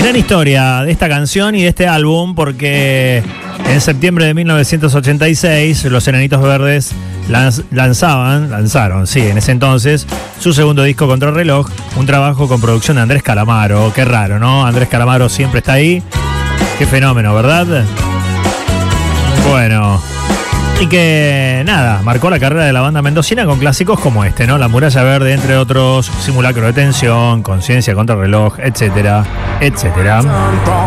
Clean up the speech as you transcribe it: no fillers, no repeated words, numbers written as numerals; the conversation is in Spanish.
Gran historia de esta canción y de este álbum, porque en septiembre de 1986 los Enanitos Verdes lanzaron, en ese entonces, su segundo disco, Contrarreloj, un trabajo con producción de Andrés Calamaro. Qué raro, ¿no? Andrés Calamaro siempre está ahí. Qué fenómeno, ¿verdad? Bueno, y que nada, marcó la carrera de la banda mendocina con clásicos como este, ¿no? La Muralla Verde, entre otros, Simulacro de Tensión, Conciencia, Contrarreloj, etcétera, etcétera.